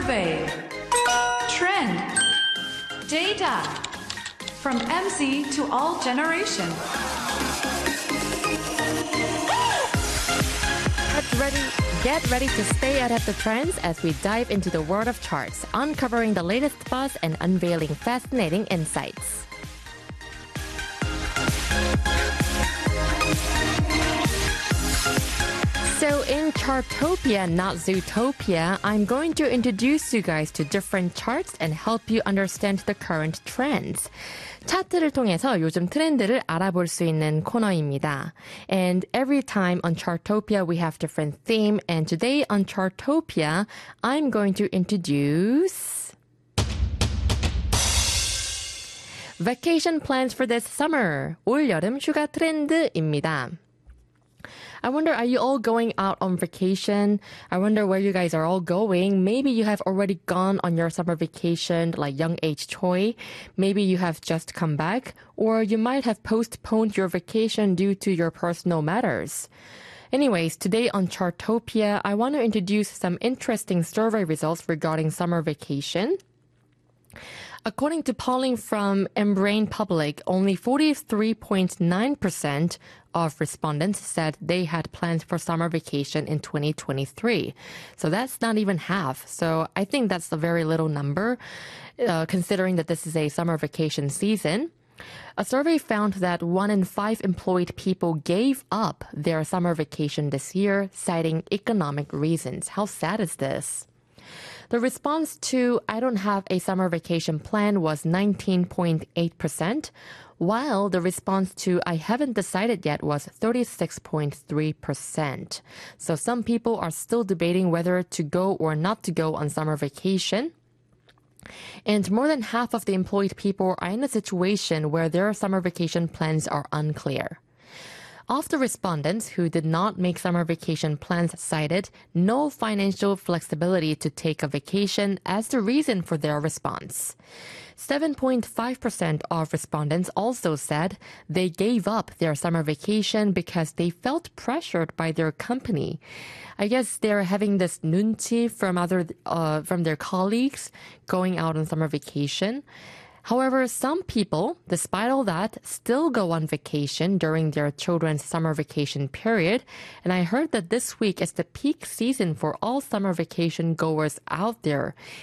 Survey. Trend. Data. From MC to all generation. Get ready to stay ahead of the trends as we dive into the world of charts, uncovering the latest buzz and unveiling fascinating insights. So in Chartopia, not Zootopia, I'm going to introduce you guys to different charts and help you understand the current trends. 차트를 통해서 요즘 트렌드를 알아볼 수 있는 코너입니다. And every time on Chartopia, we have different theme. And today on Chartopia, I'm going to introduce vacation plans for this summer. 올여름 휴가 트렌드입니다. I wonder, are you all going out on vacation? I wonder where you guys are all going. Maybe you have already gone on your summer vacation, like young age Choi. Maybe you have just come back, or you might have postponed your vacation due to your personal matters. Anyways, today on Chartopia, I want to introduce some interesting survey results regarding summer vacation. According to polling from Embrain Public, only 43.9% of respondents said they had plans for summer vacation in 2023. So that's not even half. So I think that's a very little number, considering that this is a summer vacation season. A survey found that 1 in 5 employed people gave up their summer vacation this year, citing economic reasons. How sad is this? The response to I don't have a summer vacation plan was 19.8%, while the response to I haven't decided yet was 36.3%. So some people are still debating whether to go or not to go on summer vacation. And more than half of the employed people are in a situation where their summer vacation plans are unclear. Of the respondents who did not make summer vacation plans cited no financial flexibility to take a vacation as the reason for their response. 7.5% of respondents also said they gave up their summer vacation because they felt pressured by their company. I guess they're having this 눈치 from their colleagues going out on summer vacation. However, some people, despite all that, still go on vacation during their children's summer vacation period. And I heard that this week is the peak season for all summer vacation goers out there.